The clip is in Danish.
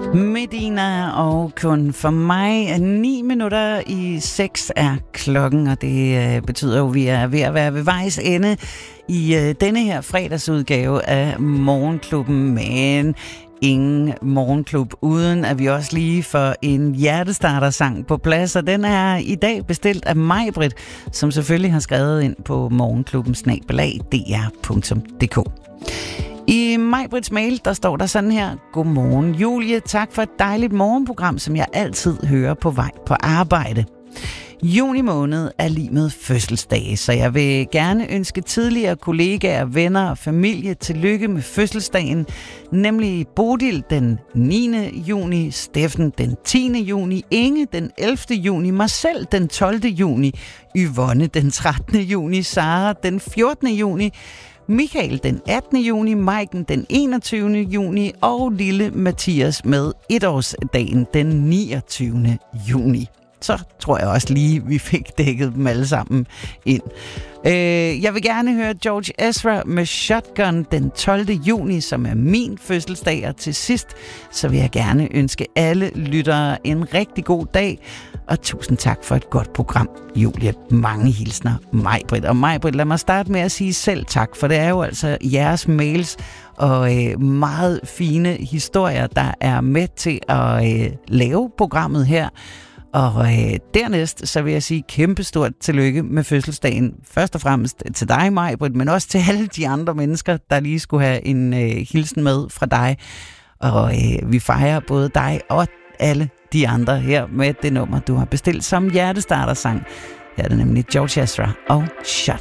Medina og kun for mig 6:09 er klokken, og det betyder jo, at vi er ved at være ved vejs ende i denne her fredagsudgave af Morgenklubben, men ingen morgenklub, uden at vi også lige får en hjertestartersang på plads, og den er i dag bestilt af Maj-Brit, som selvfølgelig har skrevet ind på morgenklubben@dr.dk. I Maj-Brits mail, der står der sådan her: Godmorgen Julie, tak for et dejligt morgenprogram, som jeg altid hører på vej på arbejde. Juni måned er lig med fødselsdage, så jeg vil gerne ønske tidligere kollegaer, venner og familie tillykke med fødselsdagen, nemlig Bodil den 9. juni, Steffen den 10. juni, Inge den 11. juni, Marcel den 12. juni, Yvonne den 13. juni, Sara den 14. juni, Michael den 18. juni, Maiken den 21. juni og lille Mathias med etårsdagen den 29. juni. Så tror jeg også lige, vi fik dækket dem alle sammen ind. Jeg vil gerne høre George Ezra med Shotgun den 12. juni, som er min fødselsdag. Og til sidst, så vil jeg gerne ønske alle lyttere en rigtig god dag. Og tusind tak for et godt program, Julie. Mange hilsner, Maj-Brit. Og Maj-Brit, lad mig starte med at sige selv tak, for det er jo altså jeres mails og meget fine historier, der er med til at lave programmet her. Og dernæst, så vil jeg sige kæmpestort tillykke med fødselsdagen. Først og fremmest til dig, Maj-Brit, men også til alle de andre mennesker, der lige skulle have en hilsen med fra dig. Og vi fejrer både dig og alle de andre her med det nummer, du har bestilt som hjertestartersang. Her er det nemlig George Ezra og Shot.